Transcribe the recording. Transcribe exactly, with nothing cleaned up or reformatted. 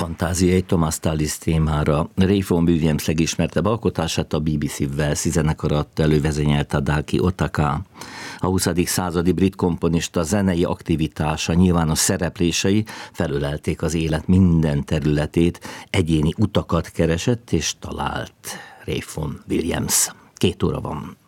Fantáziai Thomas Tallis témára. Ray Vaughan Williams legismertebb alkotását a bé bé cé Walesi zenekar adta elő, vezényelte Daki Otaka. A huszadik századi brit komponista zenei aktivitása, nyilvános szereplései felölelték az élet minden területét, egyéni utakat keresett és talált Ray Vaughan Williams. Két óra van.